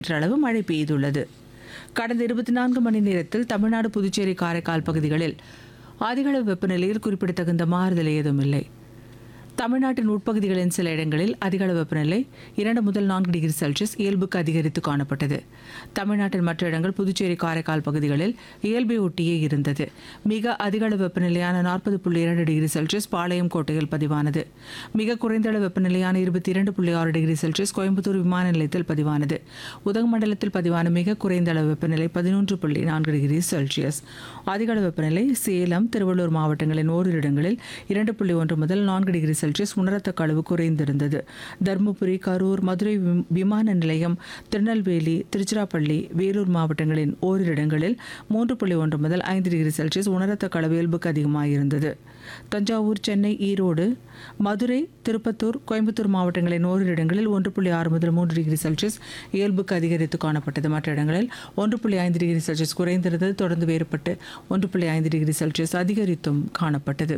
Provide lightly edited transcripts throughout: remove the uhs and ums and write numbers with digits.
அளவு மழை பெய்துள்ளது. கடந்த 24 மணி நேரத்தில் தமிழ்நாடு, புதுச்சேரி, காரைக்கால் பகுதிகளில் அதிகளவு வெப்பநிலையில் குறிப்பிடத்தகுந்த மாறுதல் ஏதும் இல்லை. தமிழ்நாட்டின் உட்பகுதிகளின் சில இடங்களில் அதிகளவு வெப்பநிலை 2 முதல் 4 டிகிரி செல்சியஸ் இயல்புக்கு அதிகரித்து காணப்பட்டது. தமிழ்நாட்டின் மற்ற இடங்கள், புதுச்சேரி, காரைக்கால் பகுதிகளில் இயல்பை ஒட்டியே இருந்தது. மிக அதிகளவு வெப்பநிலையான 40.2 டிகிரி செல்சியஸ் பாளையம் கோட்டையில் பதிவானது. மிக குறைந்த அளவு வெப்பநிலையான 22.6 டிகிரி செல்சியஸ் கோயம்புத்தூர் விமான நிலையத்தில் பதிவானது. உதகமண்டலத்தில் பதிவான மிக குறைந்த அளவு வெப்பநிலை 11.4 டிகிரி செல்சியஸ். அதிகளவு வெப்பநிலை சேலம், திருவள்ளூர் மாவட்டங்களின் ஓரிரு இடங்களில் 2.1 முதல் 4 டிகிரி செல்சியஸ் உணரத்தக்க அளவு குறைந்திருந்தது. தருமபுரி, கரூர், மதுரை விமான நிலையம், திருநெல்வேலி, திருச்சிராப்பள்ளி, வேலூர் மாவட்டங்களின் ஓரிரு இடங்களில் 3.1 முதல் 5 டிகிரி செல்சியஸ் உணரத்தக்க அளவு இயல்புக்கு அதிகமாயிருந்தது. தஞ்சாவூர், சென்னை, ஈரோடு, மதுரை, திருப்பத்தூர், கோயம்புத்தூர் மாவட்டங்களின் ஓரிரு இடங்களில் 1.6 முதல் 3 டிகிரி செல்சியஸ் இயல்புக்கு அதிகரித்து காணப்பட்டது. மற்ற இடங்களில் 1.5 டிகிரி செல்சியஸ் குறைந்திருந்தது. தொடர்ந்து வேறுபட்டு 1.5 டிகிரி செல்சியஸ் அதிகரித்தும் காணப்பட்டது.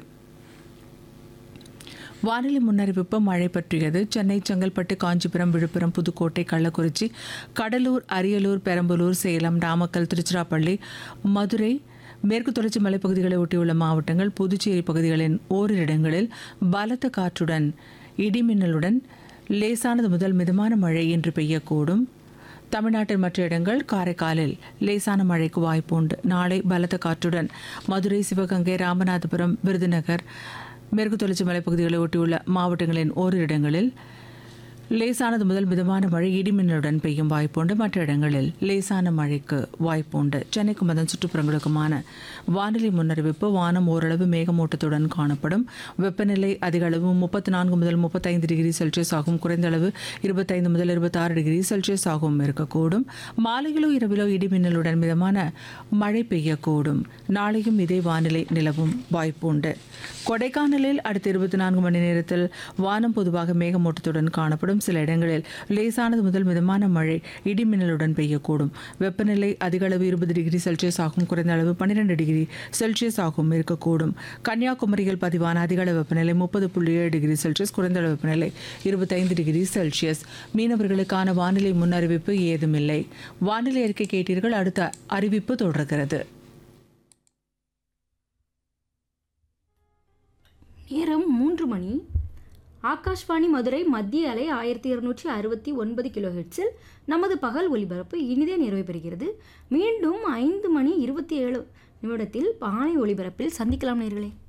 வானிலை முன்னறிவிப்பு மழை பற்றியது. சென்னை, செங்கல்பட்டு, காஞ்சிபுரம், விழுப்புரம், புதுக்கோட்டை, கள்ளக்குறிச்சி, கடலூர், அரியலூர், பெரம்பலூர், சேலம், நாமக்கல், திருச்சிராப்பள்ளி, மதுரை, மேற்கு தொடர்ச்சி மலைப்பகுதிகளை ஒட்டியுள்ள மாவட்டங்கள், புதுச்சேரி பகுதிகளின் ஓரிரு இடங்களில் பலத்த காற்றுடன் இடிமின்னலுடன் லேசானது முதல் மிதமான மழை இன்று பெய்யக்கூடும். தமிழ்நாட்டின் மற்ற இடங்கள், காரைக்காலில் லேசான மழைக்கு வாய்ப்பு உண்டு. நாளை பலத்த காற்றுடன் மதுரை, சிவகங்கை, ராமநாதபுரம், விருதுநகர், மேற்கு தொடர்ச்சி மலைப்பகுதிகளை ஒட்டியுள்ள மாவட்டங்களின் ஓரிரு இடங்களில் லேசானது முதல் மிதமான மழை இடிமின்னலுடன் பெய்யும் வாய்ப்புண்டு. மற்ற இடங்களில் லேசான மழைக்கு வாய்ப்புண்டு. சென்னைக்கும் அதன் சுற்றுப்புறங்களுக்குமான வானிலை முன்னறிவிப்பு. வானம் ஓரளவு மேகமூட்டத்துடன் காணப்படும். வெப்பநிலை அதிக அளவு 34 முதல் 35 டிகிரி செல்சியஸ் ஆகும். குறைந்த அளவு 25 முதல் 26 டிகிரி செல்சியஸ் ஆகவும் இருக்கக்கூடும். மாலையிலோ இரவிலோ இடிமின்னலுடன் மிதமான மழை பெய்யக்கூடும். நாளையும் இதே வானிலை நிலவும் வாய்ப்புண்டு. கொடைக்கானலில் அடுத்த 24 மணி நேரத்தில் வானம் பொதுவாக மேகமூட்டத்துடன் காணப்படும். சில இடங்களில் லேசானது முதல் மிதமான மழை இடிமின்னலுடன் பெய்யக்கூடும். வெப்பநிலை அதிக அளவு 20 டிகிரி செல்சியஸ் ஆகும். குறைந்த அளவு 12 டிகிரி செல்சியஸ் ஆகவும் இருக்கக்கூடும். கன்னியாகுமரியில் பதிவான அதிக அளவு வெப்பநிலை 30.7 டிகிரி செல்சியஸ், குறைந்த அளவு வெப்பநிலை 25 டிகிரி செல்சியஸ். மீனவர்களுக்கான வானிலை முன்னறிவிப்பு ஏதுமில்லை. வானிலை அறிக்கை கேட்டீர்கள். அடுத்த அறிவிப்பு தொடர்கிறது. நேரம் 3 மணி. ஆகாஷ்வாணி மதுரை மத்திய அலை 1269 கிலோஹெர்ட்ஸில் நமது பகல் ஒலிபரப்பு இனிதே நிறைவு பெறுகிறது. மீண்டும் 5 மணி 27 நிமிடத்தில் பானை ஒலிபரப்பில் சந்திக்கலாம் நேயர்களே.